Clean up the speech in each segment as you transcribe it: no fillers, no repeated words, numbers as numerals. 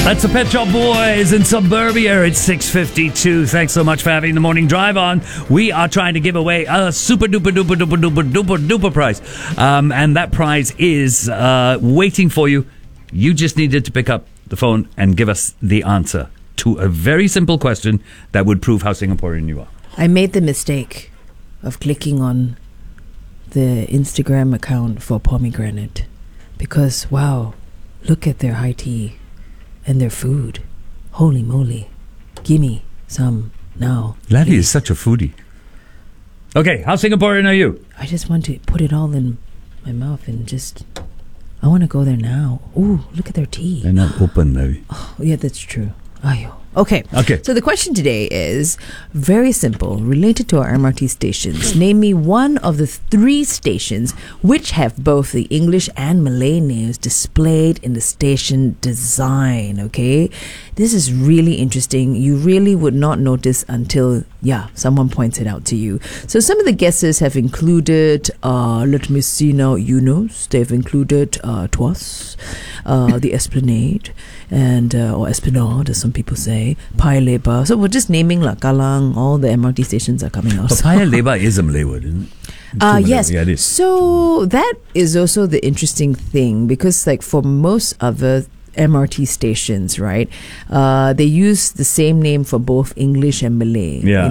That's the Pet Shop Boys in Suburbia. It's 6:52. Thanks so much for having the morning drive on. We are trying to give away a super duper prize. And that prize is waiting for you. You just needed to pick up the phone and give us the answer to a very simple question that would prove how Singaporean you are. I made the mistake of clicking on the Instagram account for Pomegranate because, wow, look at their high tea and their food. Holy moly. Gimme some now. Laddie is such a foodie. Okay, how Singaporean are you? I just want to put it all in my mouth and I want to go there now. Ooh, look at their tea. They're not open, Laddie. Oh, yeah, that's true. Ayo. Okay. Okay. So the question today is very simple, related to our MRT stations. Name me one of the 3 stations which have both the English and Malay names displayed in the station design. Okay. This is really interesting. You really would not notice until, someone points it out to you. So some of the guesses have included, let me see now, Eunos. They've included Tuas, the Esplanade, and or Esplanade, as some people say, Paya Lebar. So we're just naming Kallang. All the MRT stations are coming out. But Paya Lebar is a Malay word, isn't it? Yes. Yeah, it is. So that is also the interesting thing because, like, for most other MRT stations, right, they use the same name for both English and Malay. Yeah.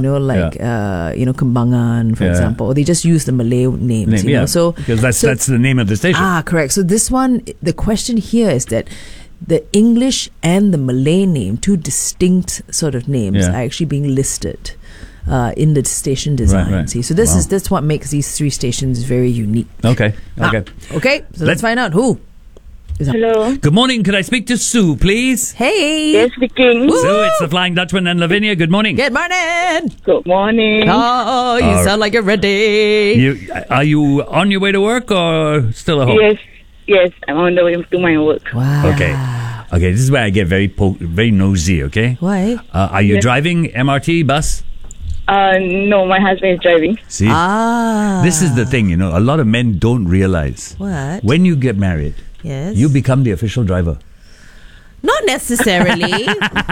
Kembangan, for example. Or they just use the Malay names. So because that's the name of the station. Correct. So this one, the question here is that the English and the Malay name, 2 distinct sort of names, are actually being listed in the station design. Right. See, so that's what makes these 3 stations very unique. Okay. Okay. So let's find out who. Hello. Good morning. Could I speak to Sue, please? Hey. Yes, speaking. Sue, it's the Flying Dutchman and Lavinia. Good morning. Good morning. Good morning. Oh, you sound like you're ready. Are you on your way to work or still at home? Yes, I'm on the way to my work. Wow. Okay, this is where I get very nosy, okay? Why? Are you driving MRT bus? No, my husband is driving. See? This is the thing, a lot of men don't realize. What? When you get married, yes, you become the official driver. Not necessarily.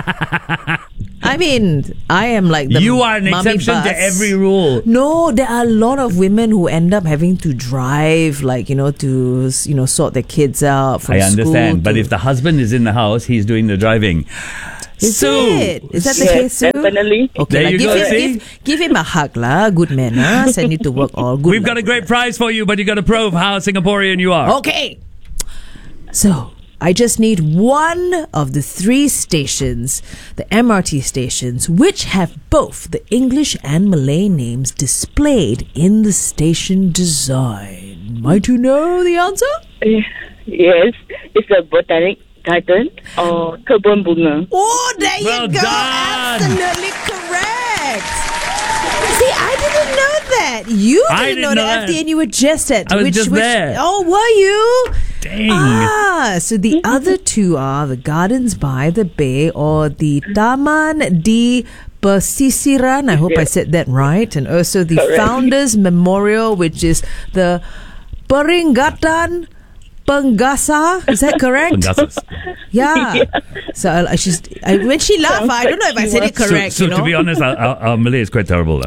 I mean, I am like the You are an exception to every rule. No, there are a lot of women who end up having to drive, to sort their kids out from school. I understand, but if the husband is in the house, he's doing the driving. Is Sue. Is that the case, Sue? Definitely. Okay, there you go. give him a hug, lah. Good man, send you to work all good. We've got a great prize for you, but you got to prove how Singaporean you are. Okay. So, I just need one of the 3 stations, the MRT stations, which have both the English and Malay names displayed in the station design. Might you know the answer? Yes, it's a Botanic Garden or Kebun Bunga. Oh, there you go. Done. Absolutely correct. See, I didn't know that. You didn't know that, FD, and you were just at. I was just there. Oh, were you? Dang. So the other 2 are the Gardens by the Bay or the Taman di Pesisiran. I hope I said that right. And also the Founders Memorial, which is the Peringatan Penggasa. Is that correct? Pengasas. Yeah. So when she laughed, I don't know if I said it correct. So to be honest, our Malay is quite terrible.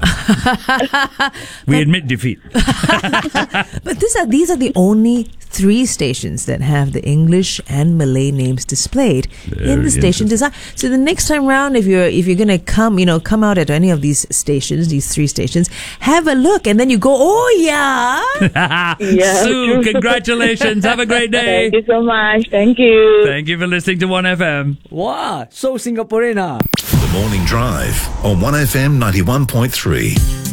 We admit defeat. But these are the only 3 stations that have the English and Malay names displayed in the station design. So the next time round, if you're gonna come out at any of these stations, these 3 stations, have a look, and then you go, oh yeah. Sue, congratulations. Have a great day. Thank you so much. Thank you. Thank you for listening to 1FM. Wow, so Singaporean. The Morning Drive on 1FM 91.3.